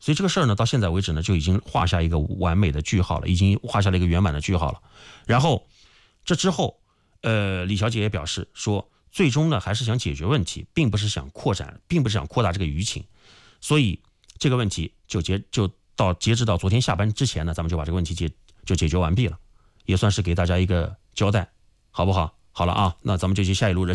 所以这个事儿呢，到现在为止呢，就已经画下一个完美的句号了，已经画下了一个圆满的句号了。然后这之后，李小姐也表示说，最终呢还是想解决问题，并不是想扩大这个舆情。所以这个问题截止到昨天下班之前呢，咱们就把这个问题解决完毕了，也算是给大家一个交代，好不好？好了啊，那咱们就去下一路热线。